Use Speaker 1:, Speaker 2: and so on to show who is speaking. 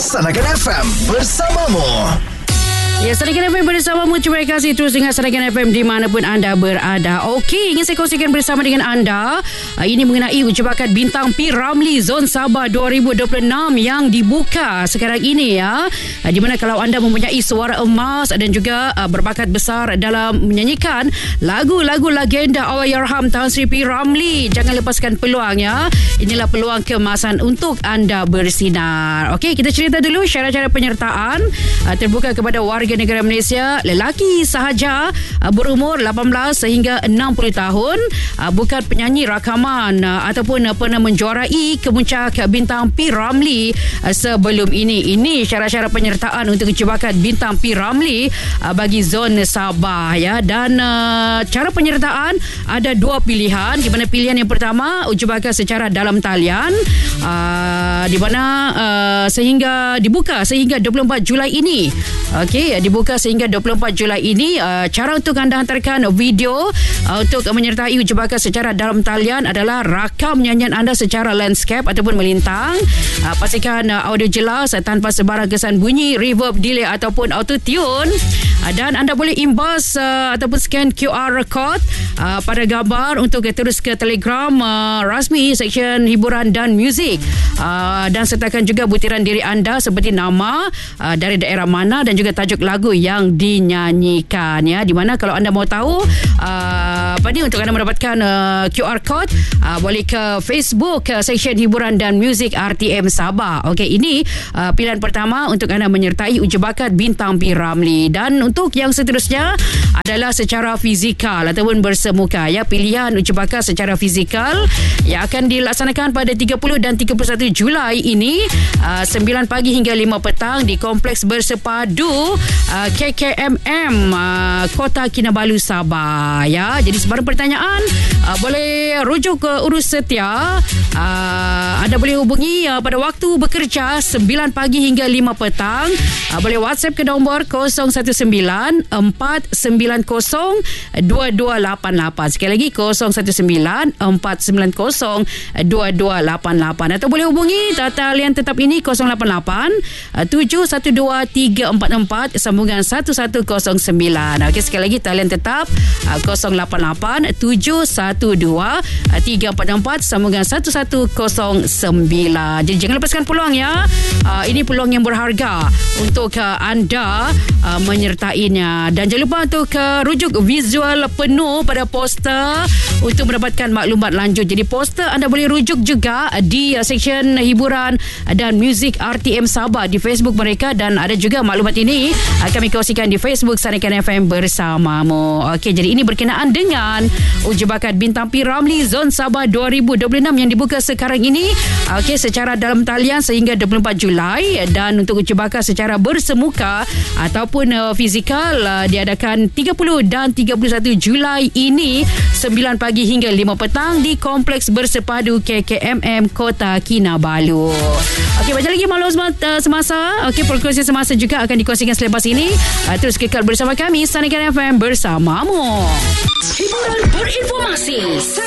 Speaker 1: Sarakan FM bersamamu.
Speaker 2: Ya, Sarakan FM bersamamu. Terima kasih terus dengan Sarakan FM di manapun anda berada. Okey, ingin saya kongsikan bersama dengan anda ini mengenai uji bakat Bintang P. Ramlee Zon Sabah 2026 yang dibuka sekarang ini ya. Di mana kalau anda mempunyai suara emas dan juga berbakat besar dalam menyanyikan lagu-lagu legenda Allahyarham Tan Sri P. Ramlee, jangan lepaskan peluang ya. Inilah peluang keemasan untuk anda bersinar. Okey, kita cerita dulu syarat-syarat penyertaan terbuka kepada warga negara Malaysia lelaki sahaja berumur 18 sehingga 60 tahun, bukan penyanyi rakaman ataupun pernah menjuarai kemuncak Bintang P. Ramlee sebelum ini. Ini syarat-syarat penyertaan untuk uji bakat Bintang P. Ramlee bagi Zon Sabah ya. Dan cara penyertaan ada dua pilihan, di mana pilihan yang pertama uji bakat secara dalam talian di mana sehingga dibuka sehingga 24 Julai ini. Okey, dibuka sehingga 24 Julai ini. Cara untuk anda hantarkan video untuk menyertai uji bakat secara dalam talian adalah rakam nyanyian anda secara landscape ataupun melintang. Pastikan audio jelas tanpa sebarang kesan bunyi, reverb, delay ataupun auto-tune. Dan anda boleh imbas ataupun scan QR code pada gambar untuk terus ke Telegram rasmi Seksyen Hiburan dan Muzik. Dan sertakan juga butiran diri anda seperti nama, dari daerah mana dan juga tajuk lagu yang dinyanyikan ya. Di mana kalau anda mau tahu untuk anda mendapatkan QR code, boleh ke Facebook Seksyen Hiburan dan Muzik RTM Sabah. Okey, ini pilihan pertama untuk anda menyertai uji bakat Bintang P. Ramlee. Dan untuk yang seterusnya adalah secara fizikal ataupun bersemuka ya. Pilihan uji bakat secara fizikal yang akan dilaksanakan pada 30 dan 31 Julai ini 9 pagi hingga 5 petang di Kompleks Bersepadu KKMM Kota Kinabalu Sabah ya. Jadi sebarang pertanyaan boleh rujuk ke urus setia. Anda boleh hubungi pada waktu bekerja 9 pagi hingga 5 petang. Boleh WhatsApp ke nombor 019-490-2288. Sekali lagi 019-490-2288. Atau boleh hubungi talian tetap ini 088-712-344 sambungan 1109. Okey, sekali lagi talian tetap 088-712-344 sambungan 1109. Jadi jangan lepaskan peluang ya. Ini peluang yang berharga untuk anda menyertainya. Dan jangan lupa untuk rujuk visual penuh pada poster untuk mendapatkan maklumat lanjut. Jadi poster anda boleh rujuk juga di Seksyen Hiburan dan Muzik RTM Sabah di Facebook mereka. Dan ada juga maklumat ini kami kongsikan di Facebook Sarakan FM bersamamu. Okey, jadi ini berkenaan dengan uji bakat Bintang P. Ramlee Zon Sabah 2026 yang dibuka sekarang ini. Okey, secara dalam talian sehingga 24 Julai. Dan untuk uji bakat secara bersemuka ataupun fizikal diadakan 30 dan 31 Julai ini 9 pagi hingga 5 petang di Kompleks Bersepadu KKMM Kota Kinabalu. Okey, banyak lagi maklumat semasa. Okey, perkongsian semasa juga akan dikongsikan selepas ini. Terus kekal bersama kami Sarakan FM bersamamu.
Speaker 3: Hiburan berinformasi.